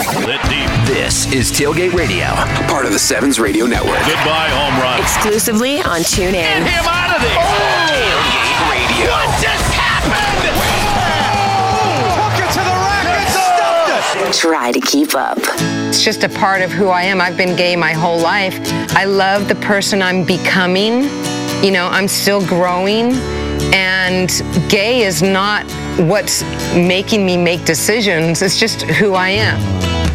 Lit deep. This is Tailgate Radio, part of the Sevens Radio Network. Goodbye, home run. Exclusively on TuneIn. Get him out of there. Oh! Tailgate Radio. What just happened? Took it to the rack and stuffed it. Try to keep up. It's just a part of who I am. I've been gay my whole life. I love the person I'm becoming. You know, I'm still growing. And gay is not what's making me make decisions. It's just who I am.